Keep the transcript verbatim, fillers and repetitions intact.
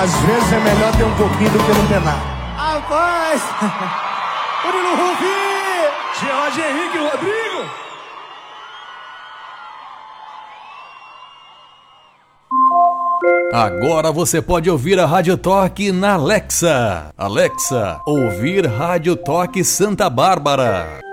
Às vezes é melhor ter um pouquinho do que não ter nada. Rapaz! Murilo Rufi! George Henrique Rodrigo! Agora você pode ouvir a Rádio Toque na Alexa. Alexa, ouvir Rádio Toque Santa Bárbara.